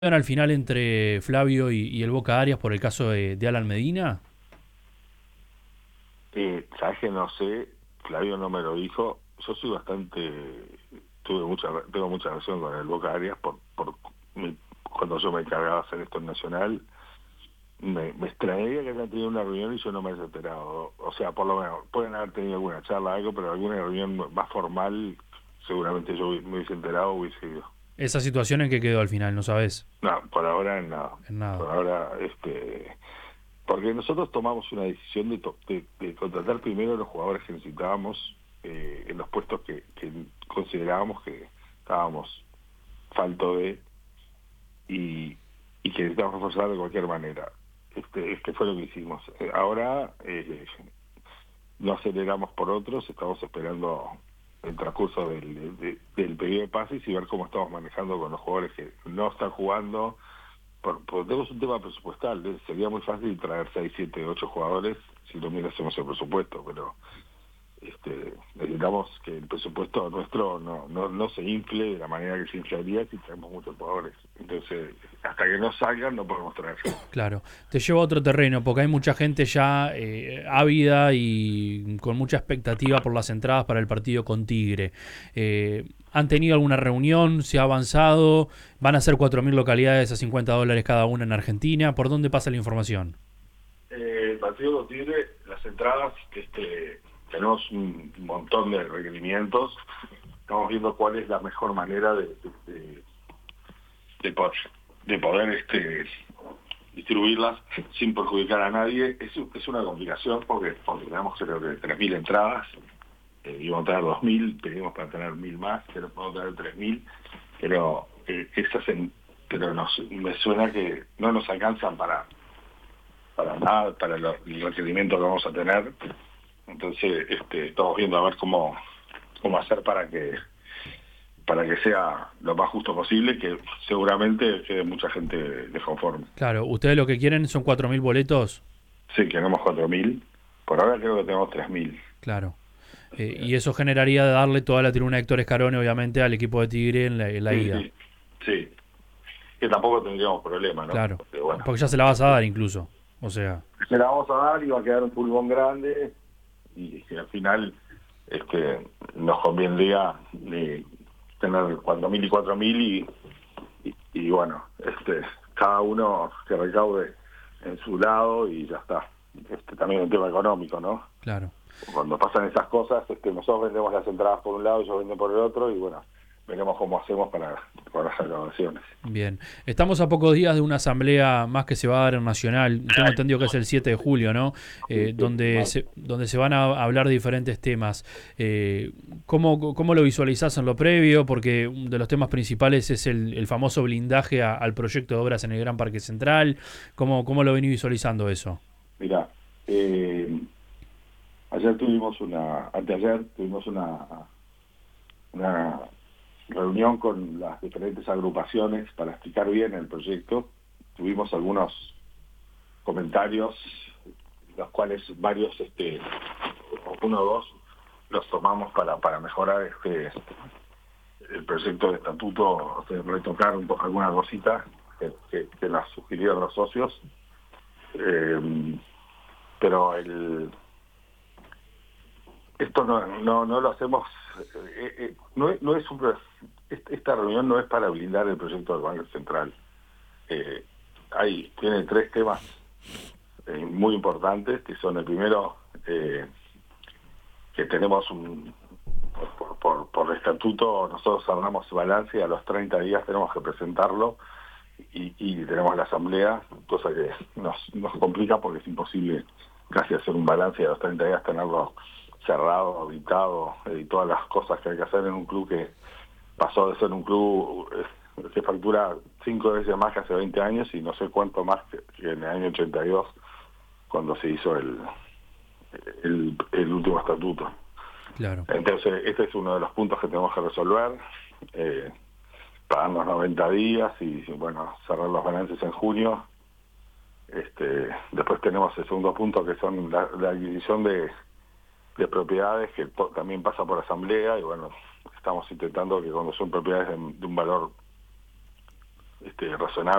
Al final entre Flavio y el Boca Arias por el caso de Alan Medina? Sabes que no sé, Flavio no me lo dijo. Yo soy tengo mucha relación con el Boca Arias cuando yo me encargaba de hacer esto en Nacional. Me extrañaría que hayan tenido una reunión y yo no me haya enterado. O sea, por lo menos, pueden haber tenido alguna charla, algo, pero alguna reunión más formal, seguramente me hubiese enterado, hubiese ido. Esa situación en que quedó al final, ¿no sabes? No, por ahora nada. En nada. Por ahora, porque nosotros tomamos una decisión de contratar primero a los jugadores que necesitábamos en los puestos que considerábamos que estábamos falto de y, y que necesitábamos reforzar de cualquier manera. Este fue lo que hicimos. Ahora no aceleramos por otros, estamos esperando el transcurso del periodo de pases y ver cómo estamos manejando con los jugadores que no están jugando tenemos un tema presupuestal. Sería muy fácil traer 6 7 8 jugadores si no hacemos el presupuesto, pero necesitamos que el presupuesto nuestro no se infle de la manera que se inflaría si traemos muchos jugadores. Entonces, hasta que no salgan no podemos traer. Claro, te llevo a otro terreno porque hay mucha gente ya ávida y con mucha expectativa por las entradas para el partido con Tigre. ¿Han tenido alguna reunión? ¿Se ha avanzado? ¿Van a ser 4.000 localidades a $50 cada una en Argentina? ¿Por dónde pasa la información? El partido con Tigre, las entradas, tenemos un montón de requerimientos. Estamos viendo cuál es la mejor manera de poder, de poder distribuirlas sin perjudicar a nadie. Es una complicación porque tenemos creo que 3.000 entradas, íbamos a tener 2.000, pedimos para tener 1.000 más, pero podemos tener 3.000, pero me suena que no nos alcanzan para nada, para el requerimiento que vamos a tener. Entonces estamos viendo a ver cómo hacer para que sea lo más justo posible, que seguramente quede mucha gente desconforme. Claro, ustedes lo que quieren son 4.000 boletos. Sí, queremos 4.000, por ahora creo que tenemos 3.000. Claro. Y eso generaría darle toda la tribuna de Héctor Escarone, obviamente, al equipo de Tigre en la Sí, ida. sí, sí, que tampoco tendríamos problema, ¿no? Claro. Porque bueno, Porque ya se la vas a dar incluso. O sea, se la vamos a dar y va a quedar un pulmón grande y al final nos convendría tener 4.000 y 4.000 y bueno, cada uno que recaude en su lado y ya está. También un tema económico, ¿no? claro. Cuando pasan esas cosas, nosotros vendemos las entradas por un lado, ellos venden por el otro y bueno, veremos cómo hacemos para las recaudaciones. Bien. Estamos a pocos días de una asamblea más que se va a dar en Nacional. Tengo entendido que es el 7 de julio, ¿no? Sí, sí, Donde se van a hablar de diferentes temas. ¿Cómo lo visualizás en lo previo? Porque uno de los temas principales es el famoso blindaje al proyecto de obras en el Gran Parque Central. ¿Cómo lo venís visualizando eso? mira, anteayer tuvimos una reunión con las diferentes agrupaciones para explicar bien el proyecto. Tuvimos algunos comentarios, los cuales varios, uno o dos, los tomamos para mejorar el proyecto de estatuto, retocar algunas cositas que las sugirieron los socios. Pero esto no lo hacemos, no es esta reunión no es para blindar el proyecto del Banco Central. Eh, Tiene tres temas muy importantes, que son el primero, que tenemos por estatuto, nosotros cerramos balance y a los 30 días tenemos que presentarlo y tenemos la asamblea, cosa que nos complica porque es imposible casi hacer un balance y a los 30 días tenerlo cerrado, auditado y todas las cosas que hay que hacer en un club que pasó de ser un club que factura 5 veces más que hace 20 años y no sé cuánto más que en el año 82 cuando se hizo el último estatuto. Claro. Entonces este es uno de los puntos que tenemos que resolver, pagarnos 90 días y bueno, cerrar los balances en junio. Después tenemos el segundo punto, que son la adquisición de propiedades, que también pasa por asamblea y bueno, estamos intentando que cuando son propiedades de un valor razonable